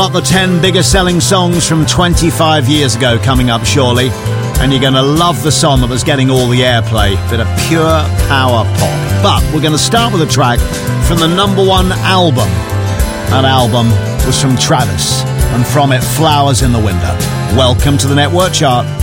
Got the 10 biggest selling songs from 25 years ago coming up shortly, and you're going to love the song that was getting all the airplay, bit of pure power pop. But we're going to start with a track from the #1 album. That album was from Travis, and from it, Flowers in the Window. Welcome to the Network Chart.